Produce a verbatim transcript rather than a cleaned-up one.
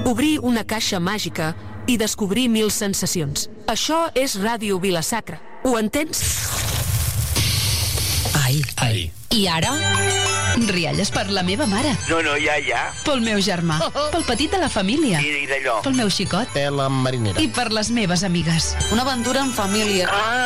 obrir una caixa màgica i descobrir mil sensacions. Això és Ràdio Vila-sacra. Ho entens? Ai. Ai. I ara? Rialles per la meva mare. No, no, ja, ja. Pel meu germà. Pel petit de la família. I, i d'allò. Pel meu xicot. Tela marinera. I per les meves amigues. Una aventura en família. Ah!